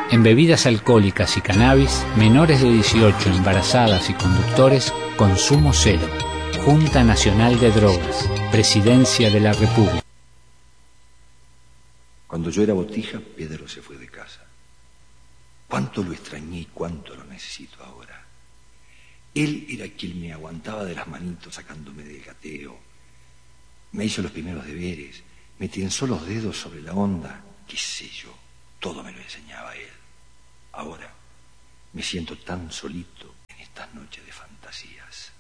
En bebidas alcohólicas y cannabis, menores de 18, embarazadas y conductores, consumo cero. Junta Nacional de Drogas, Presidencia de la República. Cuando yo era botija, Pedro se fue de casa. Cuánto lo extrañé y cuánto lo necesito ahora. Él era quien me aguantaba de las manitos sacándome del gateo. Me hizo los primeros deberes, me tensó los dedos sobre la onda, qué sé yo, todo me lo enseñaba él. Ahora me siento tan solito en estas noches de fantasías.